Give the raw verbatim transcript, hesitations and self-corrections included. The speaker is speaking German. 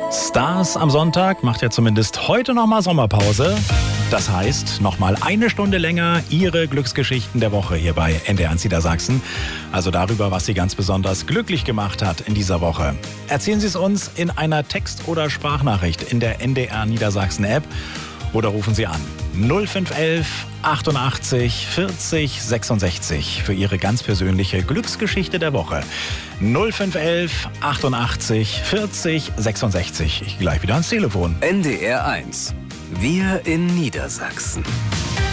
Stars am Sonntag macht ja zumindest heute nochmal Sommerpause. Das heißt, nochmal eine Stunde länger Ihre Glücksgeschichten der Woche hier bei N D R eins Niedersachsen. Also darüber, was Sie ganz besonders glücklich gemacht hat in dieser Woche. Erzählen Sie es uns in einer Text- oder Sprachnachricht in der N D R Niedersachsen App oder rufen Sie an null fünf elf achtundachtzig vierzig sechsundsechzig für Ihre ganz persönliche Glücksgeschichte der Woche. null fünf elf achtundachtzig vierzig sechsundsechzig. Ich gehe gleich wieder ans Telefon. N D R eins. Wir in Niedersachsen.